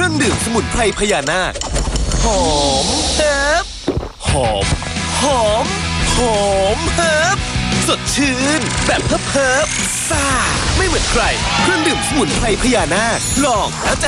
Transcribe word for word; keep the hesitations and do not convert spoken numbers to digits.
รื่องดื่มสมุนไพรพญานาคหอมเฮิบหอมหอมหอมเฮิบสดชื่นแบบเฮิบเฮิบซ่าไม่เหมือนใครเครื่องดื่มสมุนไพรพญานาคลองแล้วจะ